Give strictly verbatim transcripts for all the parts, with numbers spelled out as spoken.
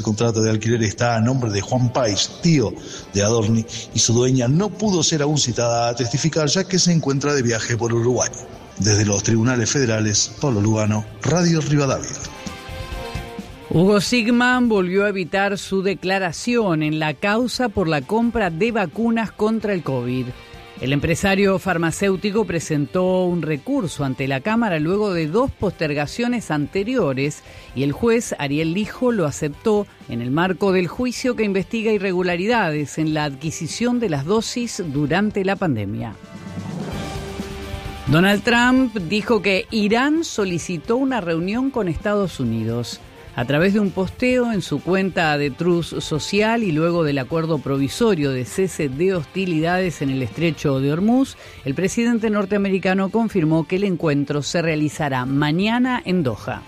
El contrato de alquiler está a nombre de Juan Páez, tío de Adorni, y su dueña no pudo ser aún citada a testificar ya que se encuentra de viaje por Uruguay. Desde los tribunales federales, Pablo Lugano, Radio Rivadavia. Hugo Sigman volvió a evitar su declaración en la causa por la compra de vacunas contra el COVID. El empresario farmacéutico presentó un recurso ante la Cámara luego de dos postergaciones anteriores y el juez Ariel Lijo lo aceptó en el marco del juicio que investiga irregularidades en la adquisición de las dosis durante la pandemia. Donald Trump dijo que Irán solicitó una reunión con Estados Unidos. A través de un posteo en su cuenta de Truth Social y luego del acuerdo provisorio de cese de hostilidades en el estrecho de Hormuz, el presidente norteamericano confirmó que el encuentro se realizará mañana en Doha.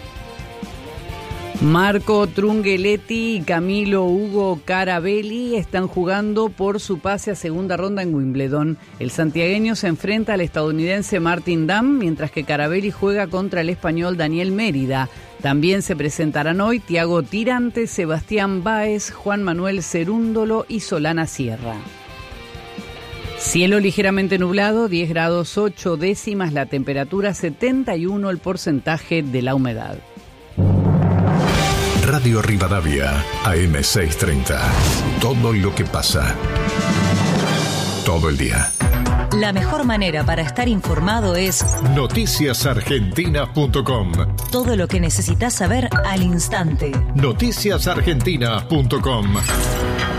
Marco Trungelliti y Camilo Hugo Carabelli están jugando por su pase a segunda ronda en Wimbledon. El santiagueño se enfrenta al estadounidense Martin Damm, mientras que Carabelli juega contra el español Daniel Mérida. También se presentarán hoy Tiago Tirante, Sebastián Báez, Juan Manuel Cerúndolo y Solana Sierra. Cielo ligeramente nublado, diez grados ocho décimas la temperatura, setenta y uno el porcentaje de la humedad. Radio Rivadavia, A M seiscientos treinta. Todo lo que pasa. Todo el día. La mejor manera para estar informado es noticias argentinas punto com. Todo lo que necesitas saber al instante. noticias argentinas punto com.